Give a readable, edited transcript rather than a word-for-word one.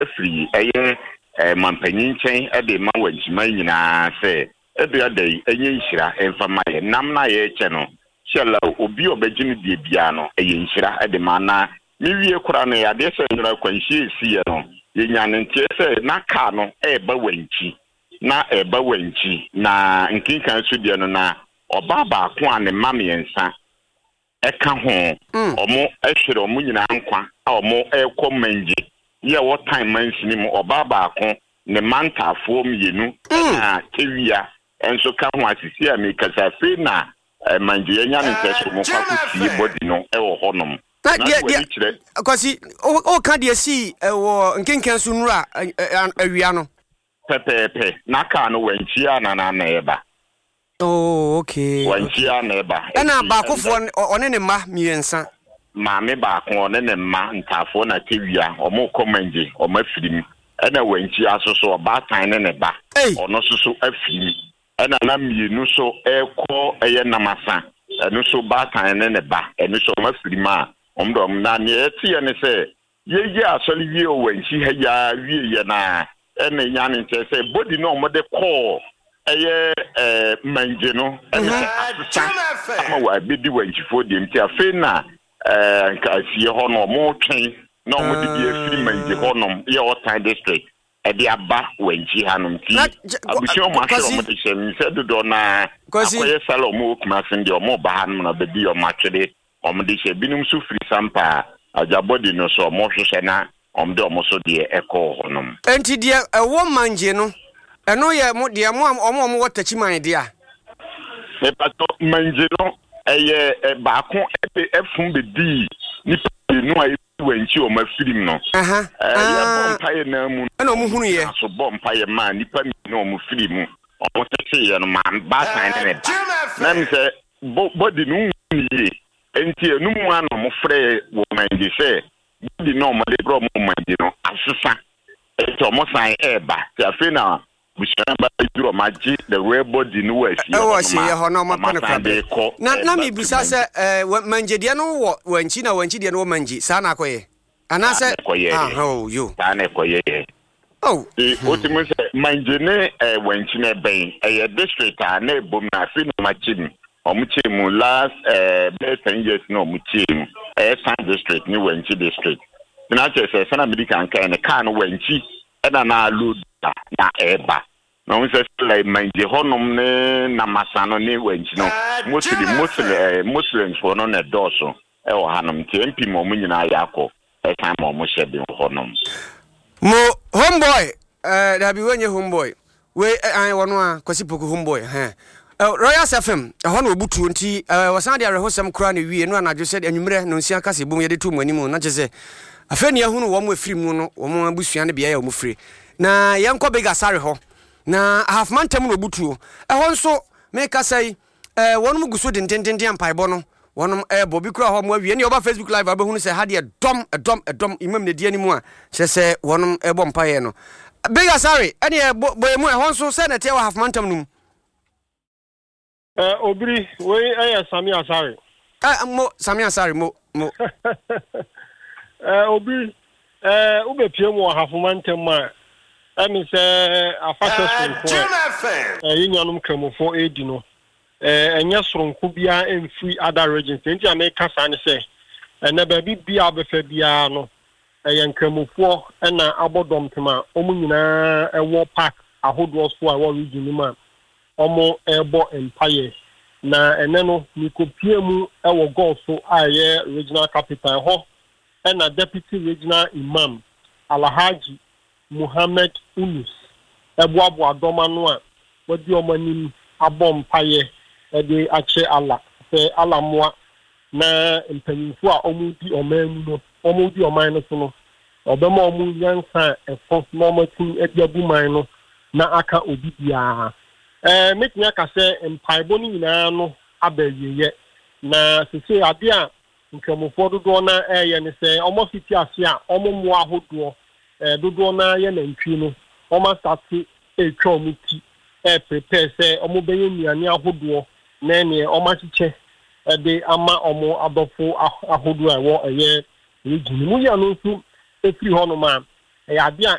free mampanyin nkyɛn de ma wanjima nyinaa sɛ edua dai enye nhyira emfama ye nam na ye che no hyela obi obegyini die bia no eye nhyira de ma na miwie kura no ya de sɛ nyira kwanhie esi ye no ye nya ne ntie sɛ na ka no eba wanchi na eba wanchi na nkinkan so die no na oba ba ko ane mamiensa eka ho omo ehwere omo nyina nkwa a omo ekɔ manje ye what time mansi mu oba ba ko ne mantafo mienu na tewia enso ka ho asisi a me kasa fe na manje nya ne nteso mo kwa kutie body no wo honom na dia akosi o ka dia si wo nkenken so nura awia no pepepe na ka no wanchia na eba. Oh, okay. Wanchia na eba na ba kofo one ne ma miensa ma me ba ko one ne ma ntafo na tewia omo komanje omo afirim ena wanchia so ba tan ne ba ono so afirim ena na mienu so ekọ eye namasa enu so ba tan ne ba enu so omo afirim a omdo na ne etie ne se yeje asoli wie o wanchi ha ya wie ye na ena nya ne nte se body no omo de call eye manje no ama wa bedi wanchi fo de mti afi na nka fie ho no mo twen na omo de bi afiri manje ho no ye Otan district edi aba wanchi hanom ti abuchi omo ahwe omo de hye se dodo na akoye sala omo okuma sende omo ba hanom na bedi omo atwede omo de hye binum so firi sampa ajabodi no so omo hwehye na omo de omo so de ekọ honom enti de ewo manje no eno ye mo de mo omo watachi man dia e pato manje no eye ba ko efun be di ni nu ayi wanchi o mafirim no ya bompaye na mu na omo hunu ye so bompaye ma nipa mi na omo firim omo tete ye no man ba tan ne na mi se body nu ye enti enu mu an omo frɛ wo manje se body no omo de bro mo manje no asesa enti omo san eba ti afi na bushana ba duro maji the real body no wa fi ye ho no ma na mi bisa se manje de no wo wanchi na wanchi de no manje sa na koye ana se oh you sa na koye oh o ti mo se manje ne wanchi na ben e district na ebom na fi no machim omuchemu last 10 years no omuchemu San district ni wanchi district na che se sana medical kan ne kan wanchi na load na eba na we say like manje honom ne na masano ne wanchi no muslims for no na doso e wo hanom TMP mo nyina yakọ e kan mo shebe honom mo homeboy da bi wenye homeboy we an wono a kwasipoku homeboy Royal FM ho na obutu nti wasan de arehosem kura ne wie no anadwo sɛ anwumre no nsia kase bom yede to manimu na kyese afeni ahunu wo mo afiri mu no wo mo abusua ne bia ya wo mo firi na yenko bega sare ho na half man tem no obutu ho nso me kasai wonum guso dententen ampaibo no wonum bobi kura ho mo awie ne oba Facebook live abehunu sɛ ha de dom imam ne die ni mu a sɛ wonum ebo mpaye no bega sare ene boyemu ho nso sɛ na te wa half man tem no Obiri, we Sami Asari. Sami Asari, mo. Obiri, ube piemo hafumantema. Emi se afasha sonko. Yinyanum kremofo edino. Enya sonko bia emfri other regions. Enti America san se. Na baby bia befe bia no. Yen kremofo na abodom tema. Omu nyina ewo park ahodo so a wo region ma. Omo ebo empire na eneno nikopie mu ewo go so aye regional capital ho na deputy regional imam Alhaji Muhammad Unus ebo abo adoma no a wodi omanim abom paye de ache ala se alamoa na empanyinfo a omudi oman no omudi oman no so no obema omu yansa efo na omatin ediabu man no na aka obi bia metin aka se empaibo ni nyina no abayeye na sese ade a nkramofo dodo na eye ne se omo fiti ase a omo mo ahodo dodo na ye na ntwi no omo start etwa omuti prepare se omo beye nuane ahodo na ene omo chiche de ama omo adofo ahodo a wo eye region mu ya no nso efiri ho no ma ɛyɛ ade a